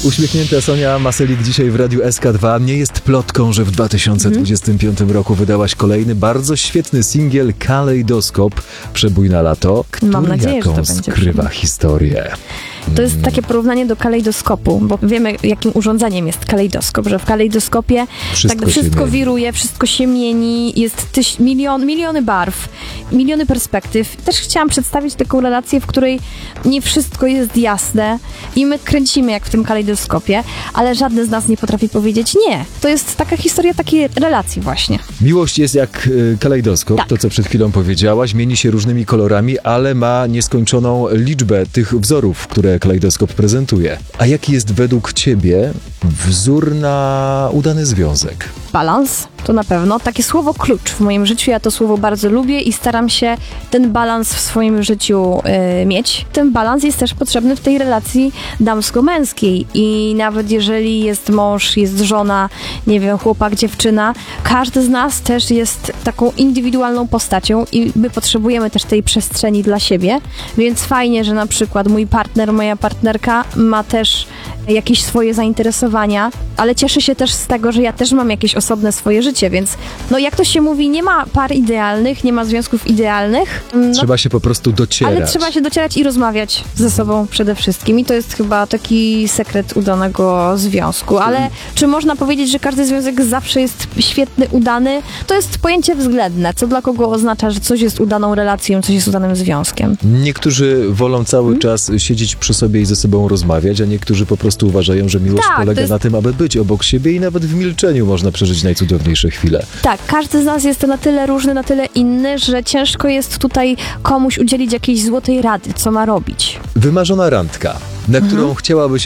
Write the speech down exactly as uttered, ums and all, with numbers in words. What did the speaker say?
Uśmiechnięta Sonia Maselik dzisiaj w Radiu S K dwa. Nie jest plotką, że w dwa tysiące dwudziestym piątym roku wydałaś kolejny bardzo świetny singiel Kalejdoskop, przebój na lato, który Mam nadzieję, jaką że to będzie skrywa przyjemne. historię. To jest takie porównanie do kalejdoskopu, bo wiemy, jakim urządzeniem jest kalejdoskop, że w kalejdoskopie Wszystko tak się wszystko mieni. wiruje, wszystko się mieni, jest tyś, milion, miliony barw, miliony perspektyw. Też chciałam przedstawić taką relację, w której nie wszystko jest jasne i my kręcimy jak w tym kalejdoskopie, ale żadne z nas nie potrafi powiedzieć nie. To jest taka historia takiej relacji właśnie. Miłość jest jak y, kalejdoskop, Tak. to co przed chwilą powiedziałaś, mieni się różnymi kolorami, ale ma nieskończoną liczbę tych wzorów, które kalejdoskop prezentuje. A jaki jest według ciebie wzór na udany związek? Balans, to na pewno. Takie słowo klucz w moim życiu. Ja to słowo bardzo lubię i staram się ten balans w swoim życiu y, mieć. Ten balans jest też potrzebny w tej relacji damsko-męskiej i nawet jeżeli jest mąż, jest żona, nie wiem, chłopak, dziewczyna, każdy z nas też jest taką indywidualną postacią i my potrzebujemy też tej przestrzeni dla siebie, więc fajnie, że na przykład mój partner, moja partnerka ma też jakieś swoje zainteresowania, ale cieszę się też z tego, że ja też mam jakieś osobne swoje życie, więc no jak to się mówi, nie ma par idealnych, nie ma związków idealnych. No, Trzeba się po prostu docierać. ale trzeba się docierać i rozmawiać ze sobą przede wszystkim i to jest chyba taki sekret udanego związku. Ale czy można powiedzieć, że każdy związek zawsze jest świetny, udany? To jest pojęcie względne, co dla kogo oznacza, że coś jest udaną relacją, coś jest udanym związkiem. Niektórzy wolą cały Hmm? czas siedzieć przy sobie i ze sobą rozmawiać, a niektórzy po prostu uważają, że miłość Tak, polega to jest- na tym, aby być obok siebie i nawet w milczeniu można przeżyć najcudowniejsze chwile. Tak, każdy z nas jest na tyle różny, na tyle inny, że ciężko jest tutaj komuś udzielić jakiejś złotej rady, co ma robić. Wymarzona randka, na którą chciałabyś